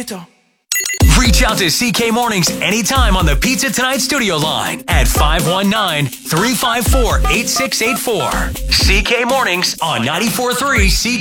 Reach out to CK Mornings anytime on the Pizza Tonight studio line at 519-354-8684. CK Mornings on 94.3 CK.